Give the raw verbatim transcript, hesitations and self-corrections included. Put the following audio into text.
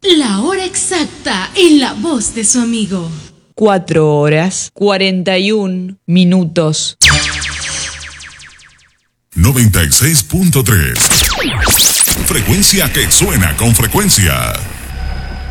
La hora exacta en la voz de su amigo. Cuatro horas, cuarenta y un minutos. noventa y seis punto tres. Frecuencia que suena con frecuencia.